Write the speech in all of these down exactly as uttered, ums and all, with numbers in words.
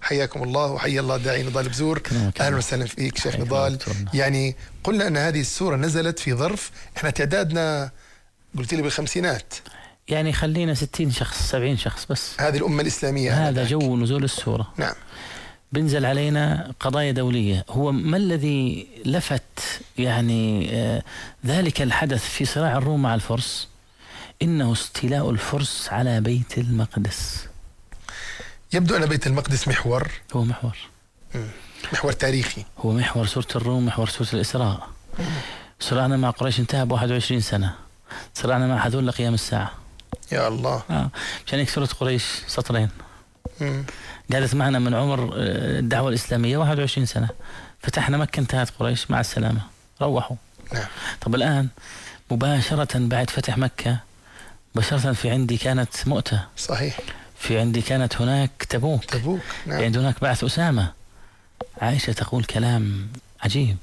حياكم الله وحيا الله داعي نضال بزور. أهلا وسهلا فيك شيخ نضال. يعني قلنا أن هذه السورة نزلت في ظرف إحنا تعدادنا قلت لي بالخمسينات، يعني خلينا ستين شخص سبعين شخص بس. هذه الأمة الإسلامية هذا جو نزول السورة. نعم. بنزل علينا قضايا دولية. هو ما الذي لفت يعني آه ذلك الحدث في صراع الروم مع الفرس؟ إنه استيلاء الفرس على بيت المقدس. يبدو أن بيت المقدس محور، هو محور مم. محور تاريخي، هو محور سورة الروم، محور سورة الإسراء. صراعنا مع قريش انتهى بواحد وعشرين سنة، صراعنا مع هذول لقيام الساعة. يا الله. آه. مشان هيك سورة قريش سطرين. مم. قالت معنا من عمر الدعوة الإسلامية واحد وعشرين سنة، فتحنا مكة انتهت قريش مع السلامة روحوا. نعم. طب الآن مباشرة بعد فتح مكة مباشرة في عندي كانت مؤتة. صحيح. في عندي كانت هناك تبوك. تبوك. نعم. عند هناك بعث أسامة. عائشة تقول كلام عجيب: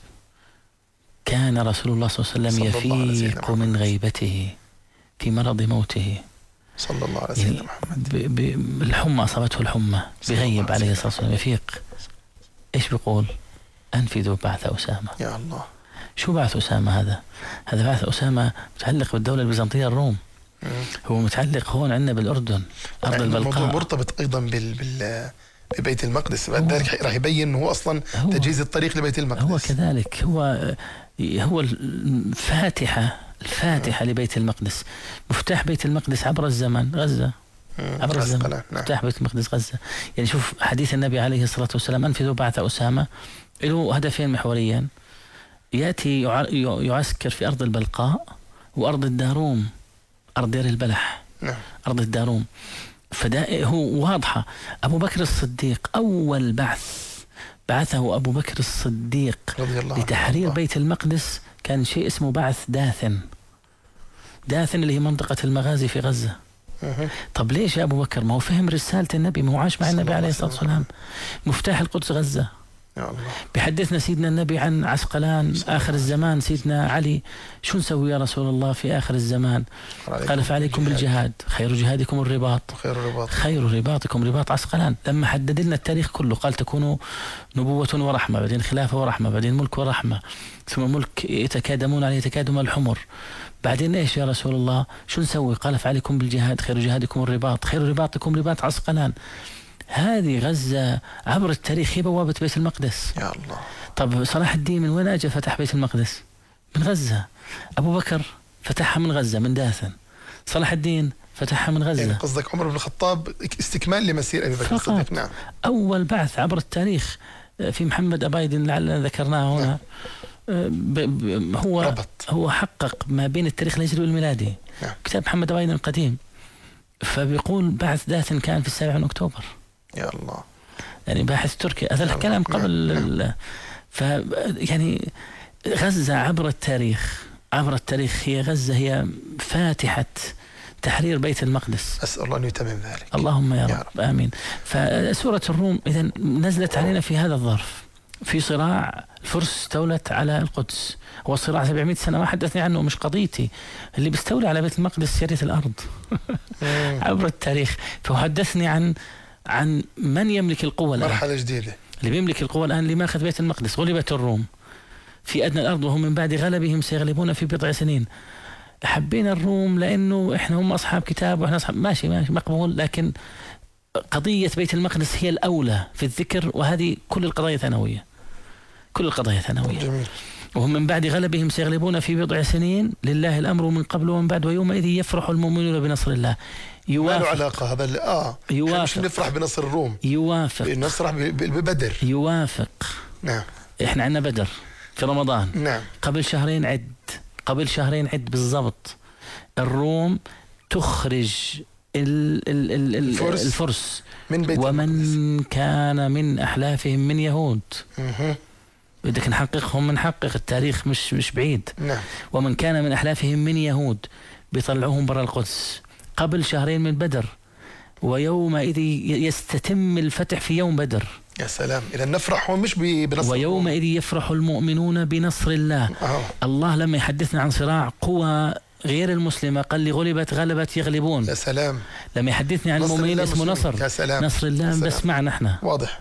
كان رسول الله صلى الله عليه وسلم يفيق من غيبته في مرض موته صلى الله عليه وسلم. يعني الحمى أصابته الحمى بغيب عليه الصلاة والسلام يفيق. إيش بيقول؟ أنفذوا بعث أسامة. يا الله. شو بعث أسامة هذا؟ هذا بعث أسامة متعلق بالدولة البيزنطية الروم. مم. هو متعلق هون عندنا بالأردن أرض يعني البلقاء. الموضوع مرتبط أيضا بال بال ببيت المقدس. بعد ذلك راح يبين أنه هو أصلا هو تجهيز الطريق لبيت المقدس. هو كذلك هو هو الفاتحة الفاتحة لبيت المقدس. مفتاح بيت المقدس عبر الزمن غزة. عبر الزمن. نعم. مفتاح بيت المقدس غزة. يعني شوف حديث النبي عليه الصلاة والسلام: أنفذوا بعث أسامة. له هدفين محوريين: يأتي يعسكر في أرض البلقاء وأرض الداروم، أرض دير البلح. نعم. أرض الداروم. فده هو واضحة. أبو بكر الصديق أول بعث بعثه أبو بكر الصديق لتحرير بيت المقدس كان شيء اسمه بعث داثن. داثن اللي هي منطقة المغازي في غزة. أه. طب ليش يا أبو بكر؟ ما هو فهم رسالة النبي، ما هو عاش مع النبي عليه الصلاة والسلام. مفتاح القدس غزة. يا الله. بحدثنا سيدنا النبي عن عسقلان آخر الزمان. سيدنا علي: شو نسوي يا رسول الله في آخر الزمان؟ قال: فعليكم بالجهاد، خير جهادكم الرباط، خير الرباط خير رباطكم رباط عسقلان. لما حدد لنا التاريخ كله قال: تكونوا نبوة ورحمة، بعدين خلافة ورحمة، بعدين ملك ورحمة، ثم ملك يتكادمون عليه تكادم الحمر. بعدين ايش يا رسول الله؟ شو نسوي؟ قال: فعليكم بالجهاد، خير جهادكم الرباط، خير رباطكم رباط عسقلان. هذه غزة عبر التاريخ هي بوابة بيت المقدس. يا الله. طب صلاح الدين من وين أجى فتح بيت المقدس؟ من غزة. أبو بكر فتحها من غزة من داثن. صلاح الدين فتحها من غزة. يعني قصدك عمر بن الخطاب استكمال لمسير أبي بكر الصديق. نعم. أول بعث عبر التاريخ في محمد أبايدن لعلنا ذكرناه هنا. نعم. هو ربط. هو حقق ما بين التاريخ الهجري والميلادي. نعم. كتاب محمد أبايدن القديم. فبيقول بعث داثن كان في السابع من أكتوبر. يا الله. يعني باحث تركي هذا الكلام قبل. نعم. ف يعني غزة عبر التاريخ عبر التاريخ هي غزة هي فاتحة تحرير بيت المقدس. أسأل الله أن يتمم ذلك. اللهم يا رب. يا رب. آمين. فسورة الروم إذن نزلت علينا في هذا الظرف، في صراع الفرس استولت على القدس. هو صراع سبعمائة سنة ما حدثني عنه، مش قضيتي. اللي بيستولي على بيت المقدس يرث الأرض. عبر التاريخ. فحدثني عن عن من يملك القوة الآن. مرحلة جديدة. اللي بيملك القوة الآن اللي ماخذ بيت المقدس. غلبت الروم في أدنى الأرض وهم من بعد غلبهم سيغلبون في بضع سنين. حبينا الروم لأنه إحنا هم أصحاب كتاب وإحنا أصحاب ماشي ماشي مقبول، لكن قضية بيت المقدس هي الأولى في الذكر، وهذه كل القضايا ثانوية. كل القضايا ثانوية. جميل. وهم من بعد غلبهم سيغلبون في بضع سنين لله الأمر من قبل ومن بعد ويومئذ يفرح المؤمنون بنصر الله. يوافق. ما له علاقة هذا اللي آه يوافق. مش نفرح بنصر الروم. يوافق. نفرح ببدر. يوافق. نعم. إحنا عندنا بدر في رمضان. نعم. قبل شهرين عد قبل شهرين عد بالضبط الروم تخرج ال ال ال الفرس, الفرس من بيت ومن المقدس. كان من أحلافهم من يهود. اها. بدك نحققهم نحقق التاريخ مش مش بعيد. نعم. ومن كان من أحلافهم من يهود بيطلعوهم برا القدس قبل شهرين من بدر، ويومئذ يستتم الفتح في يوم بدر. يا سلام. إذا نفرح مش بنصر ويومئذ يفرح المؤمنون بنصر الله. أوه. الله لما يحدثنا عن صراع قوى غير المسلمة قال لي غلبت غلبت يغلبون. يا سلام. لما يحدثني عن المؤمنين اسمه نصر. يا سلام. نصر الله. بس معنا احنا واضح.